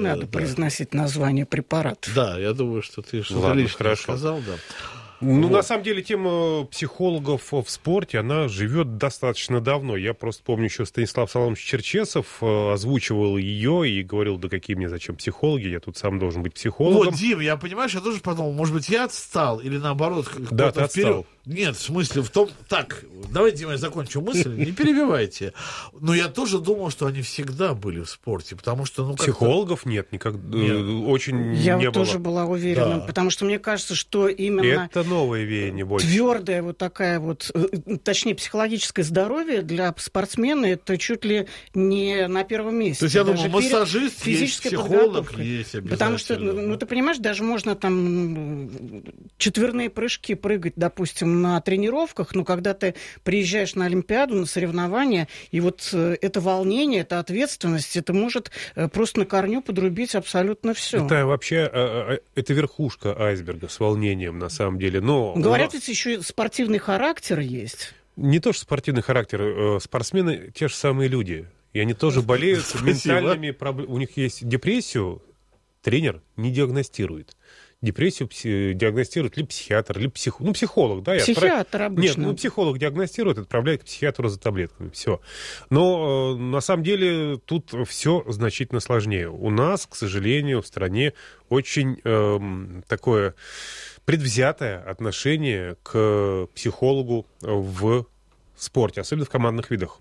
надо произносить название препаратов. Да, я думаю, что ты что-то лишнее сказал, да. Ну, на самом деле, тема психологов в спорте, она живет достаточно давно. Я просто помню, еще Станислав Соломович Черчесов озвучивал ее и говорил, да какие мне зачем психологи, я тут сам должен быть психологом. Вот, Дим, я, понимаешь, я тоже подумал, может быть, я отстал, или наоборот, да, ты вперед. отстал. Нет, в смысле, в том... Так, давайте, Дима, я закончу мысль, не перебивайте. Но я тоже думал, что они всегда были в спорте, потому что... Ну, психологов нет, никогда, очень я не вот было. тоже была уверена, Да. потому что мне кажется, что именно... Это новое веяние больше. Твердая вот такая вот, точнее, психологическое здоровье для спортсмена, это чуть ли не на первом месте. То есть, я думаю, массажист есть, психолог есть обязательно. Потому что, ну, ты понимаешь, даже можно там четверные прыжки прыгать, допустим, на тренировках, но когда ты приезжаешь на Олимпиаду, на соревнования, и вот это волнение, это ответственность, это может просто на корню подрубить абсолютно все. Это вообще, это верхушка айсберга с волнением, на самом деле. Но говорят, ведь еще и спортивный характер есть. Не то, что спортивный характер. Спортсмены те же самые люди. И они тоже болеют ментальными проблемами. У них есть депрессию, тренер не диагностирует. Депрессию диагностирует либо психиатр, либо психолог. Да, психиатр обычно. Нет, психолог диагностирует, отправляет к психиатру за таблетками. Все. Но на самом деле тут все значительно сложнее. У нас, к сожалению, в стране очень такое предвзятое отношение к психологу в спорте, особенно в командных видах.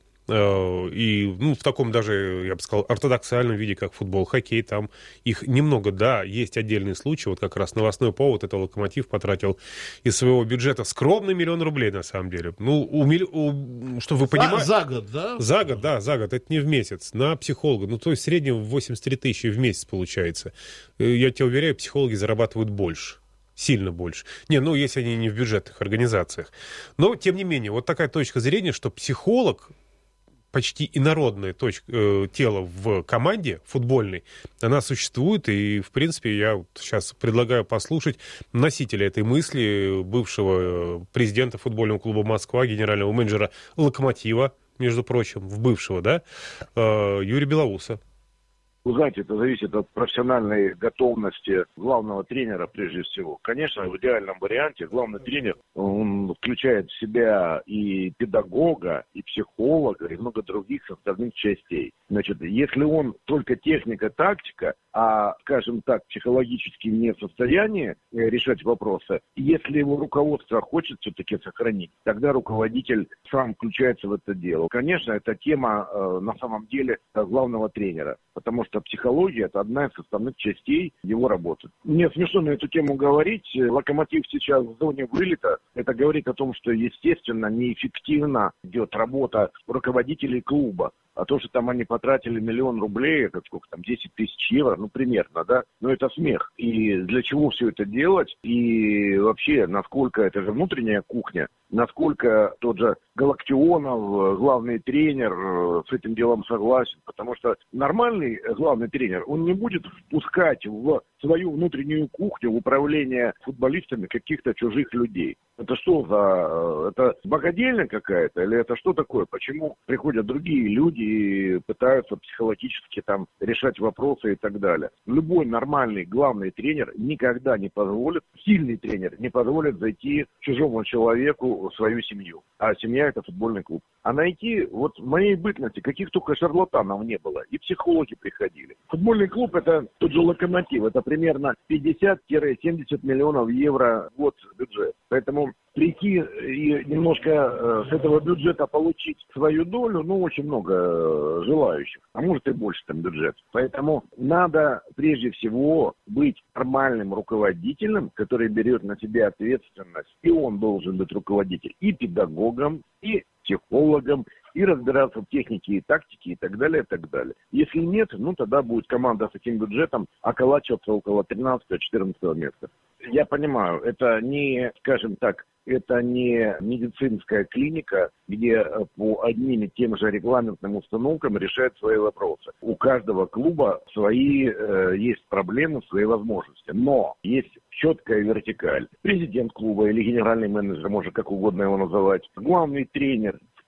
И в таком даже, я бы сказал, ортодоксальном виде, как футбол, хоккей, там их немного, да, есть отдельные случаи. Вот как раз новостной повод, это «Локомотив» потратил из своего бюджета скромный 1 миллион рублей, на самом деле. Чтобы вы понимали... За год, да? За год, да, за год. Это не в месяц. На психолога. То есть в среднем 83 тысячи в месяц получается. Я тебя уверяю, психологи зарабатывают больше. Сильно больше. Если они не в бюджетных организациях. Но, тем не менее, вот такая точка зрения, что психолог, почти инородное тело в команде футбольной, она существует, и, в принципе, я сейчас предлагаю послушать носителя этой мысли, бывшего президента футбольного клуба «Москва», генерального менеджера «Локомотива», между прочим, бывшего, да, Юрия Белоуса. Вы знаете, это зависит от профессиональной готовности главного тренера прежде всего. Конечно, в идеальном варианте главный тренер, он включает в себя и педагога, и психолога, и много других составных частей. Значит, если он только техника, тактика, а, скажем так, психологически не в состоянии решать вопросы, если его руководство хочет все-таки сохранить, тогда руководитель сам включается в это дело. Конечно, это тема на самом деле главного тренера, потому что психология – это одна из составных частей его работы. Мне смешно на эту тему говорить. «Локомотив» сейчас в зоне вылета. Это говорит о том, что, естественно, неэффективно идет работа руководителей клуба. А то, что там они потратили 1 миллион рублей, это сколько там, 10 тысяч евро, примерно, да? Но это смех. И для чего все это делать? И вообще, насколько это же внутренняя кухня, насколько тот же Галактионов, главный тренер, с этим делом согласен. Потому что нормальный главный тренер, он не будет впускать в свою внутреннюю кухню, в управление футболистами каких-то чужих людей. Это что за... Это богадельня какая-то? Или это что такое? Почему приходят другие люди и пытаются психологически там решать вопросы и так далее? Любой нормальный главный тренер никогда не позволит, сильный тренер не позволит зайти чужому человеку в свою семью. А семья – это футбольный клуб. А найти, вот в моей бытности, каких только шарлатанов не было. И психологи приходили. Футбольный клуб – это тот же «Локомотив». Это примерно 50-70 миллионов евро в год бюджет. Поэтому прийти и немножко с этого бюджета получить свою долю, очень много желающих, а может и больше там бюджет. Поэтому надо прежде всего быть нормальным руководителем, который берет на себя ответственность, и он должен быть руководителем и педагогом, и психологом, и разбираться в технике и тактике и так далее, и так далее. Если нет, тогда будет команда с таким бюджетом околачиваться около 13-14 места. Я понимаю, это не, скажем так, это не медицинская клиника, где по одним и тем же регламентным установкам решают свои вопросы. У каждого клуба свои есть проблемы, свои возможности. Но есть четкая вертикаль. Президент клуба или генеральный менеджер, можно как угодно его называть, главный тренер,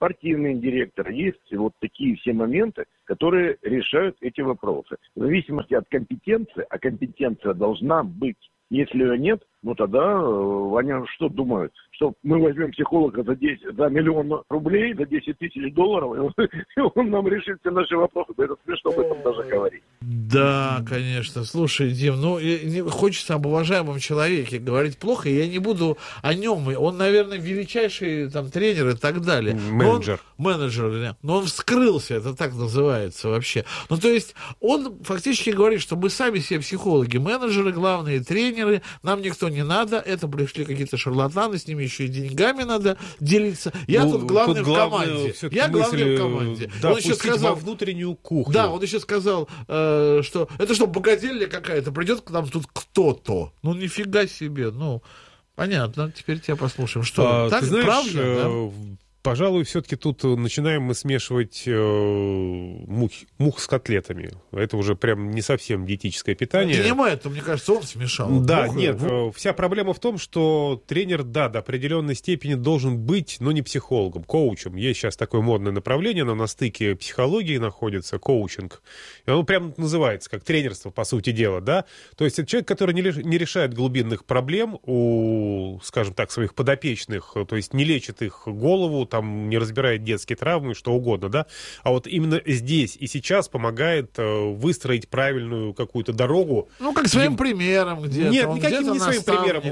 спортивный директор. Есть вот такие все моменты, которые решают эти вопросы. В зависимости от компетенции, а компетенция должна быть. Если ее нет, ну тогда они что думают? Что мы возьмем психолога за 1 000 000 рублей, за 10 000 долларов, и он нам решит все наши вопросы. Это смешно об этом даже говорить. Да, конечно. Слушай, Дим, хочется об уважаемом человеке говорить плохо, и я не буду о нем. Он, наверное, величайший там тренер и так далее. Менеджер. Но он вскрылся, это так называется вообще. Ну, то есть, он фактически говорит, что мы сами все психологи, менеджеры, главные тренеры, нам никто не надо, это пришли какие-то шарлатаны, с ними еще и деньгами надо делиться. Я тут главный в команде. Я главный в команде. Да, он еще сказал, во внутреннюю кухню. Да, он еще сказал, что это что, богадельня какая-то, придет к нам тут кто-то. Ну, нифига себе, понятно, теперь тебя послушаем. Что, так, ты знаешь, правда, да? Пожалуй, все-таки тут начинаем мы смешивать мух с котлетами. Это уже прям не совсем диетическое питание. Это не мы, это, мне кажется, он смешал. Да, вся проблема в том, что тренер, до определенной степени должен быть, но не психологом, коучем. Есть сейчас такое модное направление, оно на стыке психологии находится, коучинг. И оно прям называется как тренерство, по сути дела, да. То есть это человек, который не решает глубинных проблем у, скажем так, своих подопечных, то есть не лечит их голову, там не разбирает детские травмы, что угодно, да, а вот именно здесь и сейчас помогает выстроить правильную какую-то дорогу. Ну, как своим примером где-то. Нет, никаким не своим примером.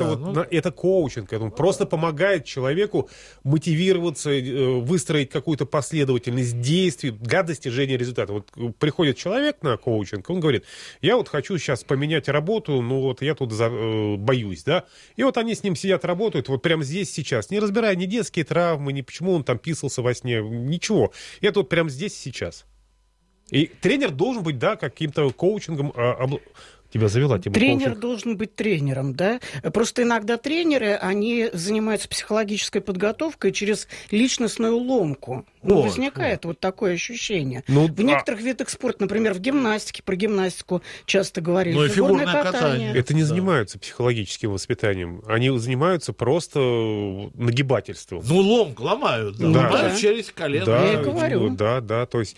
Это коучинг. Это просто помогает человеку мотивироваться, выстроить какую-то последовательность действий для достижения результата. Вот приходит человек на коучинг, он говорит, я вот хочу сейчас поменять работу, я тут боюсь, да, и вот они с ним сидят, работают, вот прямо здесь, сейчас, не разбирая ни детские травмы, ни почему он там писался во сне, ничего. Это вот прямо здесь и сейчас. И тренер должен быть, да, каким-то коучингом. Тебя завела тема Тренер коучинг. должен быть тренером, да? Просто иногда тренеры, они занимаются психологической подготовкой через личностную ломку. Возникает вот такое ощущение. В некоторых видах спорта, например, в гимнастике, про гимнастику часто говорили. И фигурное катание. Это не занимаются психологическим воспитанием. Они занимаются просто нагибательством. Ломку ломают. Да. Ломают через колено. Да, я и говорю. Да. То есть,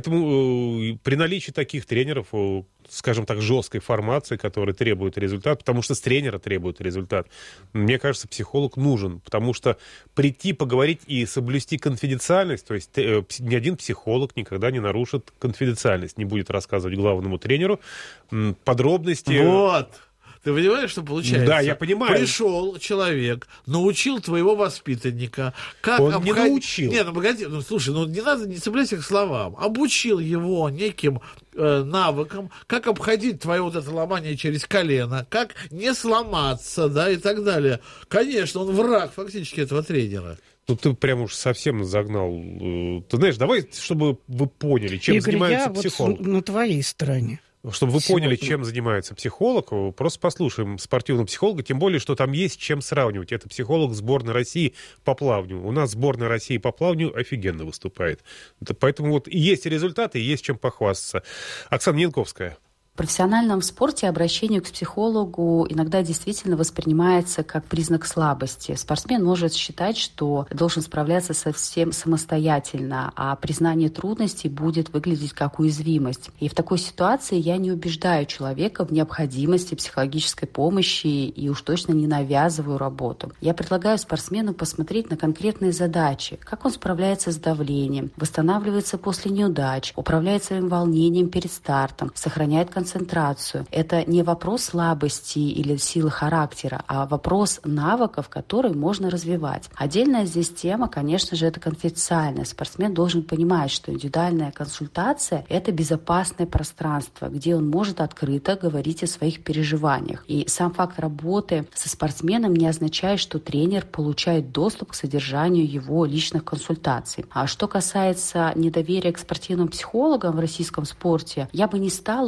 поэтому при наличии таких тренеров, скажем так, жесткой формации, которая требует результат, потому что с тренера требует результат, мне кажется, психолог нужен, потому что прийти, поговорить и соблюсти конфиденциальность, то есть ни один психолог никогда не нарушит конфиденциальность, не будет рассказывать главному тренеру подробности. Вот. Ты понимаешь, что получается? Да, я понимаю. Пришел человек, научил твоего воспитанника, как он не научил. Нет, погоди, слушай, не надо, не цепляйся к словам. Обучил его неким навыкам, как обходить твое вот это ломание через колено, как не сломаться, да, и так далее. Конечно, он враг фактически этого тренера. Ты прям уж совсем загнал. Ты знаешь, давай, чтобы вы поняли, чем Игорь, занимается я психолог. Вот на твоей стороне. Чтобы вы поняли, чем занимается психолог, просто послушаем спортивного психолога, тем более, что там есть чем сравнивать. Это психолог сборной России по плаванию. У нас сборная России по плаванию офигенно выступает. Поэтому вот и есть результаты, и есть чем похвастаться. Оксана Янковская. В профессиональном спорте обращение к психологу иногда действительно воспринимается как признак слабости. Спортсмен может считать, что должен справляться со всем самостоятельно, а признание трудностей будет выглядеть как уязвимость. И в такой ситуации я не убеждаю человека в необходимости психологической помощи и уж точно не навязываю работу. Я предлагаю спортсмену посмотреть на конкретные задачи, как он справляется с давлением, восстанавливается после неудач, управляет своим волнением перед стартом, сохраняет концентрацию. Это не вопрос слабости или силы характера, а вопрос навыков, которые можно развивать. Отдельная здесь тема, конечно же, это конфиденциальность. Спортсмен должен понимать, что индивидуальная консультация – это безопасное пространство, где он может открыто говорить о своих переживаниях. И сам факт работы со спортсменом не означает, что тренер получает доступ к содержанию его личных консультаций. А что касается недоверия к спортивным психологам в российском спорте, я бы не стала утверждать,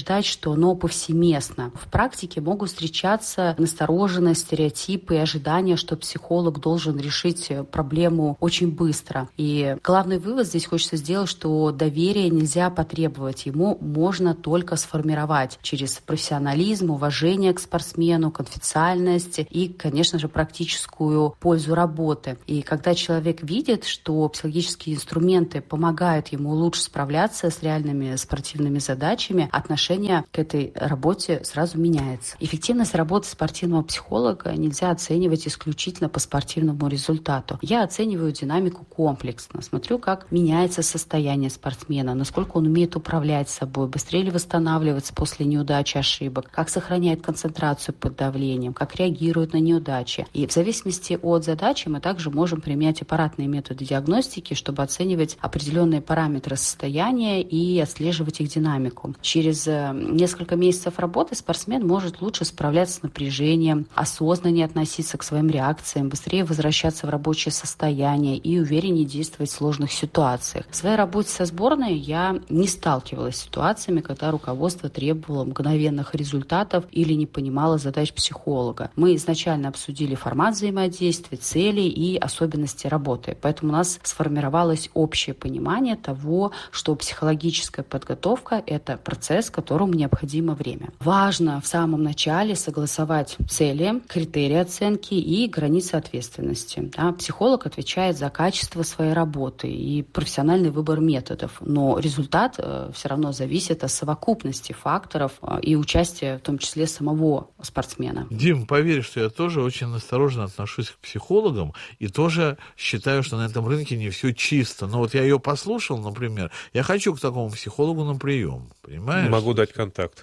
считать, что оно повсеместно. В практике могут встречаться настороженность, стереотипы и ожидания, что психолог должен решить проблему очень быстро. И главный вывод здесь хочется сделать, что доверие нельзя потребовать, ему можно только сформировать через профессионализм, уважение к спортсмену, конфиденциальность и, конечно же, практическую пользу работы. И когда человек видит, что психологические инструменты помогают ему лучше справляться с реальными спортивными задачами, отношение к этой работе сразу меняется. Эффективность работы спортивного психолога нельзя оценивать исключительно по спортивному результату. Я оцениваю динамику комплексно, смотрю, как меняется состояние спортсмена, насколько он умеет управлять собой, быстрее ли восстанавливаться после неудач, ошибок, как сохраняет концентрацию под давлением, как реагирует на неудачи. И в зависимости от задачи мы также можем применять аппаратные методы диагностики, чтобы оценивать определенные параметры состояния и отслеживать их динамику. Через несколько месяцев работы спортсмен может лучше справляться с напряжением, осознаннее относиться к своим реакциям, быстрее возвращаться в рабочее состояние и увереннее действовать в сложных ситуациях. В своей работе со сборной я не сталкивалась с ситуациями, когда руководство требовало мгновенных результатов или не понимало задач психолога. Мы изначально обсудили формат взаимодействия, цели и особенности работы. Поэтому у нас сформировалось общее понимание того, что психологическая подготовка – это процесс, которому необходимо время. Важно в самом начале согласовать цели, критерии оценки и границы ответственности. Психолог отвечает за качество своей работы и профессиональный выбор методов, но результат все равно зависит от совокупности факторов и участия, в том числе, самого спортсмена. Дим, поверь, что я тоже очень осторожно отношусь к психологам и тоже считаю, что на этом рынке не все чисто. Но вот я ее послушал, например, я хочу к такому психологу на прием, понимаешь? Могу дать контакт.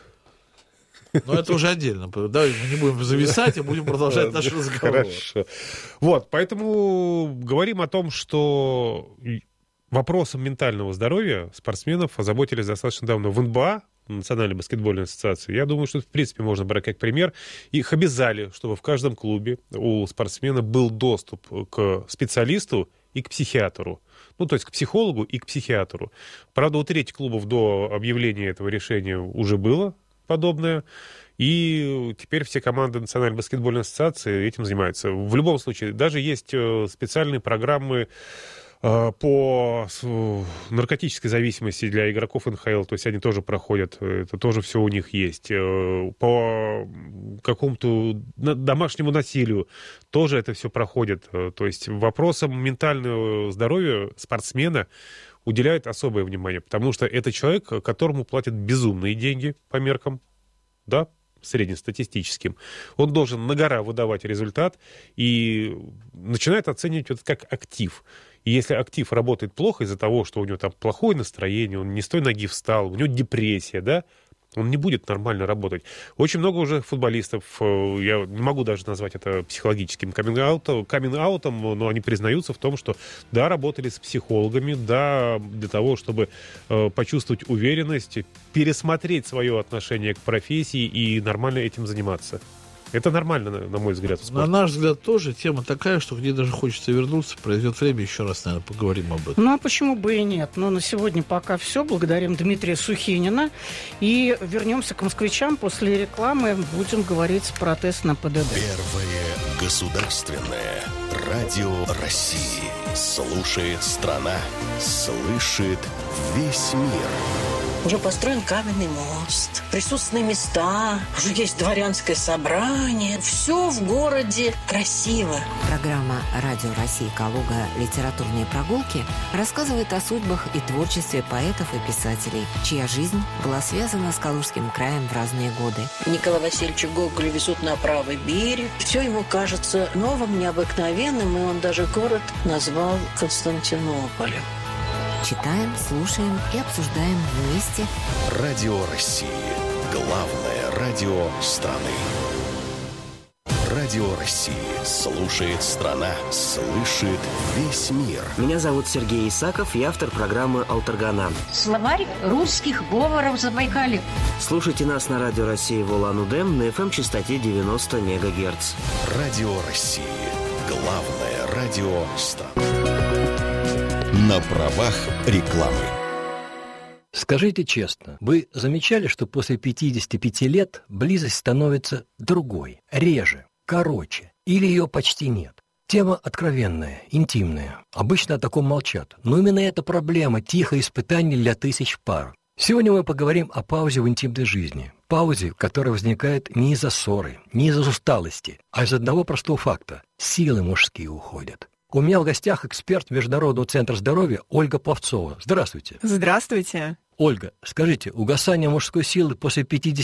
Но это уже отдельно. Давай мы не будем зависать, а будем продолжать наш разговор. Хорошо. Вот, поэтому говорим о том, что вопросом ментального здоровья спортсменов озаботились достаточно давно. В НБА, Национальной баскетбольной ассоциации, я думаю, что в принципе можно брать как пример. Их обязали, чтобы в каждом клубе у спортсмена был доступ к специалисту и к психиатру. Ну, то есть к психологу и к психиатру. Правда, у трети клубов до объявления этого решения уже было подобное. И теперь все команды Национальной баскетбольной ассоциации этим занимаются. В любом случае, даже есть специальные программы по наркотической зависимости для игроков НХЛ, то есть они тоже проходят, это тоже все у них есть. По какому-то домашнему насилию тоже это все проходит. То есть вопросам ментального здоровья спортсмена уделяют особое внимание, потому что это человек, которому платят безумные деньги по меркам, да, среднестатистическим. Он должен на гора выдавать результат и начинает оценивать это как актив. И если актив работает плохо из-за того, что у него там плохое настроение, он не с той ноги встал, у него депрессия, да, он не будет нормально работать. Очень много уже футболистов, я не могу даже назвать это психологическим каминг-аутом, но они признаются в том, что да, работали с психологами, да, для того, чтобы почувствовать уверенность, пересмотреть свое отношение к профессии и нормально этим заниматься. Это нормально, на мой взгляд. На наш взгляд тоже тема такая, что где даже хочется вернуться, пройдет время, еще раз, наверное, поговорим об этом. Ну, а почему бы и нет? Но на сегодня пока все. Благодарим Дмитрия Сухинина. И вернемся к москвичам. После рекламы будем говорить про тест на ПДД. Первое государственное радио России. Слушает страна, слышит весь мир. Уже построен каменный мост, присутственные места, уже есть дворянское собрание. Все в городе красиво. Программа «Радио России Калуга. Литературные прогулки» рассказывает о судьбах и творчестве поэтов и писателей, чья жизнь была связана с Калужским краем в разные годы. Николая Васильевича Гоголя везут на правый берег. Все ему кажется новым, необыкновенным, и он даже город назвал Константинополем. Читаем, слушаем и обсуждаем вместе. Радио России. Главное радио страны. Радио России. Слушает страна, слышит весь мир. Меня зовут Сергей Исаков, я автор программы «Алтаргана». Словарь русских говоров Забайкалья. Слушайте нас на Радио России в Улан-Удэ на FM-частоте 90 МГц. Радио России. Главное радио страны. На правах рекламы. Скажите честно, вы замечали, что после 55 лет близость становится другой, реже, короче, или ее почти нет? Тема откровенная, интимная. Обычно о таком молчат. Но именно эта проблема – тихое испытание для тысяч пар. Сегодня мы поговорим о паузе в интимной жизни. Паузе, которая возникает не из-за ссоры, не из-за усталости, а из одного простого факта – силы мужские уходят. У меня в гостях эксперт Международного центра здоровья Ольга Пловцова. Здравствуйте. Здравствуйте. Ольга, скажите, угасание мужской силы после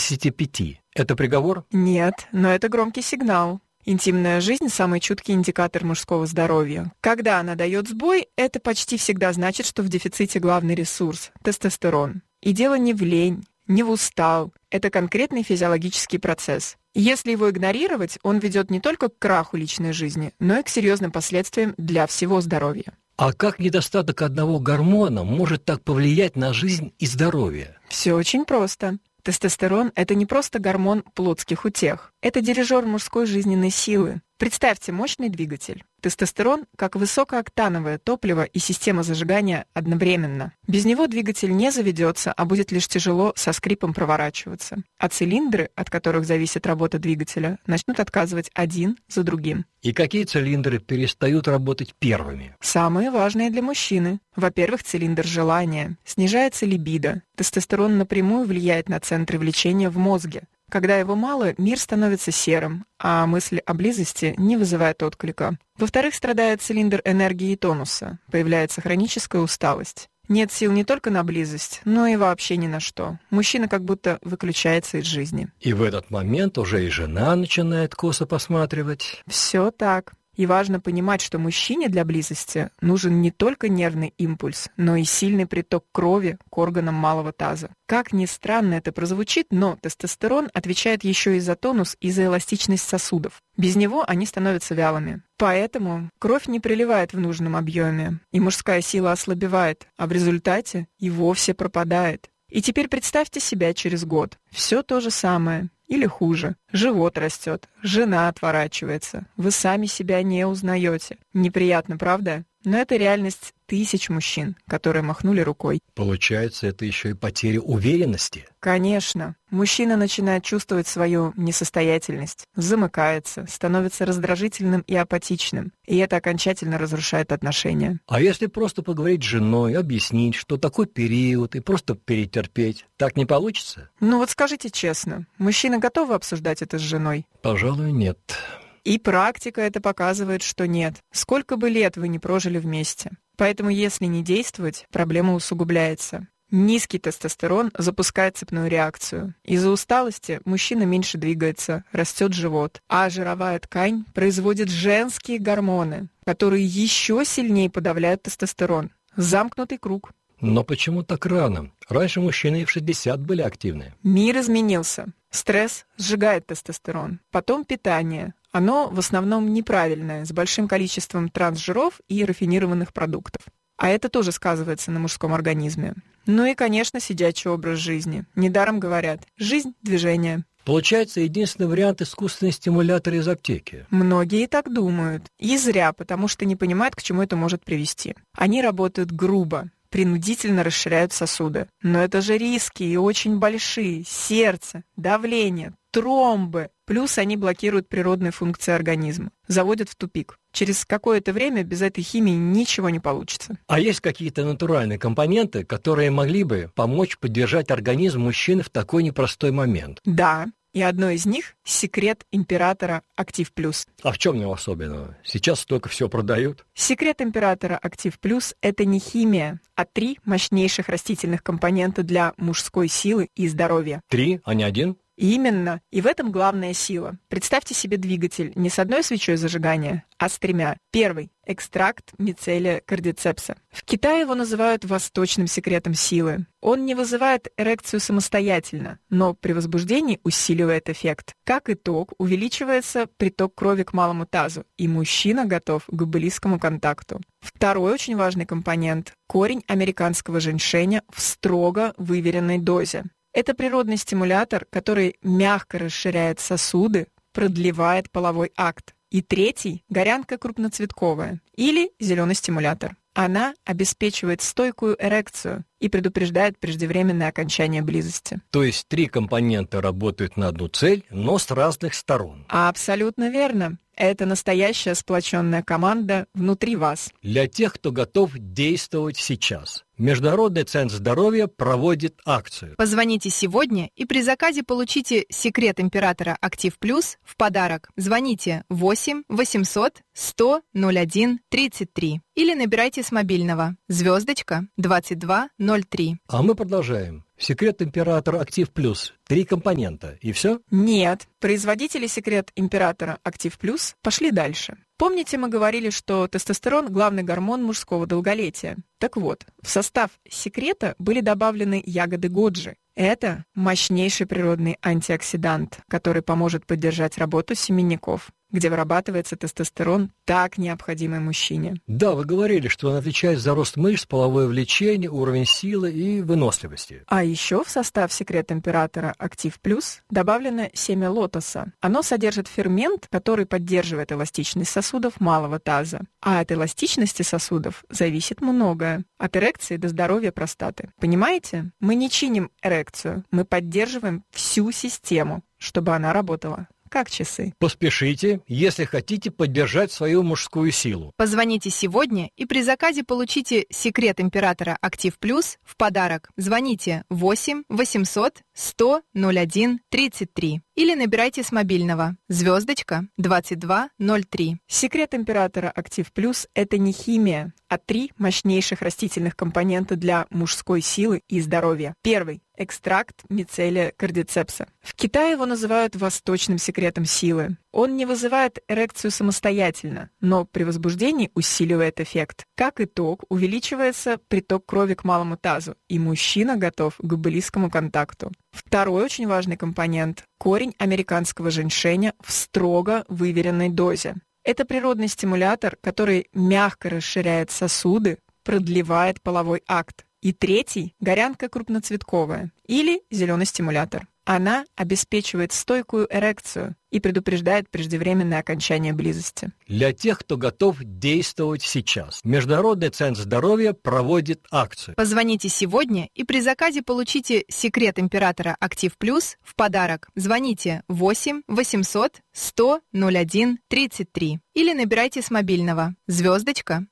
55 – это приговор? Нет, но это громкий сигнал. Интимная жизнь – самый чуткий индикатор мужского здоровья. Когда она дает сбой, это почти всегда значит, что в дефиците главный ресурс – тестостерон. И дело не в лень, не в устал. Это конкретный физиологический процесс. Если его игнорировать, он ведет не только к краху личной жизни, но и к серьезным последствиям для всего здоровья. А как недостаток одного гормона может так повлиять на жизнь и здоровье? Все очень просто. Тестостерон – это не просто гормон плотских утех. Это дирижер мужской жизненной силы. Представьте мощный двигатель. Тестостерон как высокооктановое топливо и система зажигания одновременно. Без него двигатель не заведется, а будет лишь тяжело со скрипом проворачиваться. А цилиндры, от которых зависит работа двигателя, начнут отказывать один за другим. И какие цилиндры перестают работать первыми? Самые важные для мужчины. Во-первых, цилиндр желания. Снижается либидо. Тестостерон напрямую влияет на центры влечения в мозге. Когда его мало, мир становится серым, а мысль о близости не вызывает отклика. Во-вторых, страдает цилиндр энергии и тонуса. Появляется хроническая усталость. Нет сил не только на близость, но и вообще ни на что. Мужчина как будто выключается из жизни. И в этот момент уже и жена начинает косо посматривать. Все так. И важно понимать, что мужчине для близости нужен не только нервный импульс, но и сильный приток крови к органам малого таза. Как ни странно это прозвучит, но тестостерон отвечает еще и за тонус, и за эластичность сосудов. Без него они становятся вялыми. Поэтому кровь не приливает в нужном объеме, и мужская сила ослабевает, а в результате и вовсе пропадает. И теперь представьте себя через год. Все то же самое. Или хуже. Живот растет, жена отворачивается. Вы сами себя не узнаете. Неприятно, правда? Но это реальность тысяч мужчин, которые махнули рукой. Получается, это еще и потеря уверенности? Конечно. Мужчина начинает чувствовать свою несостоятельность, замыкается, становится раздражительным и апатичным. И это окончательно разрушает отношения. А если просто поговорить с женой, объяснить, что такой период, и просто перетерпеть, так не получится? Ну вот скажите честно, мужчины готовы обсуждать это с женой? Пожалуй, нет. И практика это показывает, что нет. Сколько бы лет вы не прожили вместе. Поэтому, если не действовать, проблема усугубляется. Низкий тестостерон запускает цепную реакцию. Из-за усталости мужчина меньше двигается, растет живот, а жировая ткань производит женские гормоны, которые еще сильнее подавляют тестостерон. Замкнутый круг. Но почему так рано? Раньше мужчины и в 60 были активны. Мир изменился. Стресс сжигает тестостерон. Потом питание. Оно в основном неправильное, с большим количеством трансжиров и рафинированных продуктов. А это тоже сказывается на мужском организме. Ну и, конечно, сидячий образ жизни. Недаром говорят: жизнь – движение. Получается, единственный вариант – искусственный стимулятор из аптеки. Многие так думают. И зря, потому что не понимают, к чему это может привести. Они работают грубо, принудительно расширяют сосуды. Но это же риски и очень большие. Сердце, давление, тромбы. Плюс они блокируют природные функции организма. Заводят в тупик. Через какое-то время без этой химии ничего не получится. А есть какие-то натуральные компоненты, которые могли бы помочь поддержать организм мужчины в такой непростой момент? Да. И одно из них – секрет императора Актив Плюс. А в чем его особенного? Сейчас столько всего продают. Секрет императора Актив Плюс – это не химия, а 3 мощнейших растительных компонента для мужской силы и здоровья. 3, а не 1? Именно. И в этом главная сила. Представьте себе двигатель не с одной свечой зажигания, а с 3. Первый – экстракт мицелия кардицепса. В Китае его называют восточным секретом силы. Он не вызывает эрекцию самостоятельно, но при возбуждении усиливает эффект. Как итог, увеличивается приток крови к малому тазу, и мужчина готов к близкому контакту. Второй очень важный компонент – корень американского женьшеня в строго выверенной дозе. Это природный стимулятор, который мягко расширяет сосуды, продлевает половой акт. И 3 – горянка крупноцветковая или зеленый стимулятор. Она обеспечивает стойкую эрекцию и предупреждает преждевременное окончание близости. То есть 3 компонента работают на одну цель, но с разных сторон. Абсолютно верно. Это настоящая сплоченная команда внутри вас. Для тех, кто готов действовать сейчас, Международный центр здоровья проводит акцию. Позвоните сегодня и при заказе получите секрет императора Актив Плюс в подарок. Звоните 8 800 100 01 33 или набирайте с мобильного звездочка 2203. А мы продолжаем. Секрет императора Актив Плюс. 3 компонента. И все? Нет. Производители секрет императора Актив Плюс пошли дальше. Помните, мы говорили, что тестостерон – главный гормон мужского долголетия? Так вот, в состав секрета были добавлены ягоды годжи. Это мощнейший природный антиоксидант, который поможет поддержать работу семенников, где вырабатывается тестостерон, так необходимый мужчине. Да, вы говорили, что он отвечает за рост мышц, половое влечение, уровень силы и выносливости. А еще в состав секрет императора Актив Плюс добавлено семя лотоса. Оно содержит фермент, который поддерживает эластичность сосудов малого таза. А от эластичности сосудов зависит многое. От эрекции до здоровья простаты. Понимаете? Мы не чиним эрекцию, мы поддерживаем всю систему, чтобы она работала как часы. Поспешите, если хотите поддержать свою мужскую силу. Позвоните сегодня и при заказе получите секрет императора Актив Плюс в подарок. Звоните 8 800 100 01 33 или набирайте с мобильного звездочка 2203. Секрет императора Актив Плюс – это не химия, а 3 мощнейших растительных компонента для мужской силы и здоровья. Первый – экстракт мицелия кардицепса. В Китае его называют восточным секретом силы. Он не вызывает эрекцию самостоятельно, но при возбуждении усиливает эффект. Как итог, увеличивается приток крови к малому тазу, и мужчина готов к близкому контакту. Второй очень важный компонент – корень американского женьшеня в строго выверенной дозе. Это природный стимулятор, который мягко расширяет сосуды, продлевает половой акт. И третий – горянка крупноцветковая или зеленый стимулятор. Она обеспечивает стойкую эрекцию и предупреждает преждевременное окончание близости. Для тех, кто готов действовать сейчас, Международный центр здоровья проводит акцию. Позвоните сегодня и при заказе получите секрет императора Актив Плюс в подарок. Звоните 8 800 100 01 33 или набирайте с мобильного звездочка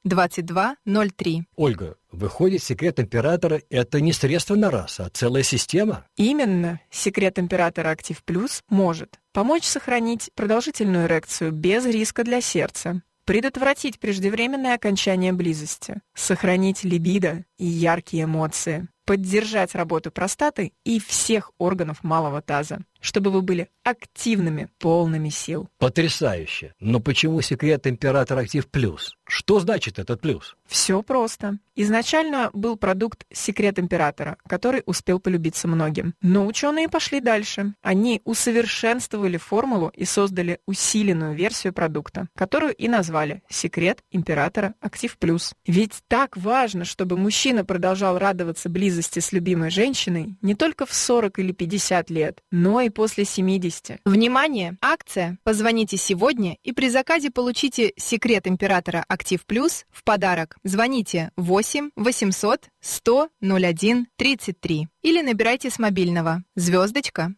2203. Ольга, выходит, секрет императора – это не средство на раз, а целая система? Именно. Секрет императора Актив Плюс может помочь сохранить продолжительную эрекцию без риска для сердца, предотвратить преждевременное окончание близости, сохранить либидо и яркие эмоции, поддержать работу простаты и всех органов малого таза, чтобы вы были активными, полными сил. Потрясающе! Но почему секрет императора Актив Плюс? Что значит этот плюс? Все просто. Изначально был продукт «Секрет императора», который успел полюбиться многим. Но ученые пошли дальше. Они усовершенствовали формулу и создали усиленную версию продукта, которую и назвали «Секрет императора Актив Плюс». Ведь так важно, чтобы мужчина продолжал радоваться близости с любимой женщиной не только в 40 или 50 лет, но и после 70. Внимание! Акция! Позвоните сегодня и при заказе получите секрет императора Актив Плюс в подарок. Звоните 8 800 100 01 33 или набирайте с мобильного звездочка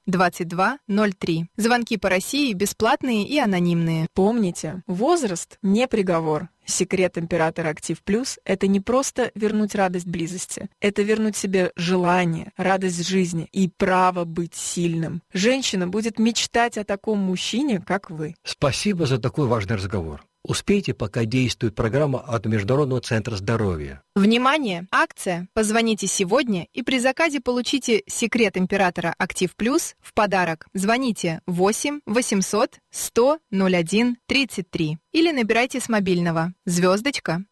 2203. Звонки по России бесплатные и анонимные. Помните, возраст не приговор. Секрет императора Актив Плюс – это не просто вернуть радость близости. Это вернуть себе желание, радость жизни и право быть сильным. Женщина будет мечтать о таком мужчине, как вы. Спасибо за такой важный разговор. Успейте, пока действует программа от Международного центра здоровья. Внимание! Акция! Позвоните сегодня и при заказе получите секрет императора Актив Плюс в подарок. Звоните 8 800 100 01 33 или набирайте с мобильного звездочка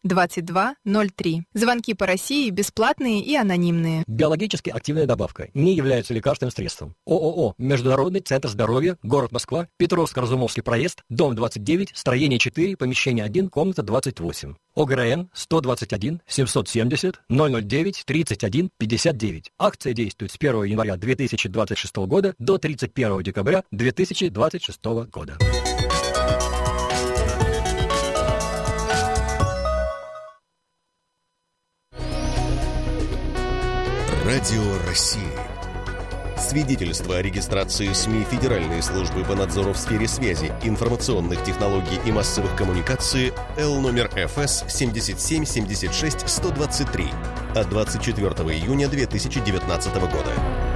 2203. Звонки по России бесплатные и анонимные. Биологически активная добавка не является лекарственным средством. ООО «Международный центр здоровья», город Москва, Петровско-Разумовский проезд, дом 29, строение 4, помещение 1, комната 28. ОГРН 121 770 009 31 59. Акция действует с 1 января 2026 года до 31 декабря 2026 года. Радио России. Свидетельство о регистрации СМИ Федеральной службы по надзору в сфере связи, информационных технологий и массовых коммуникаций Л номер ФС 7776-123 от 24 июня 2019 года.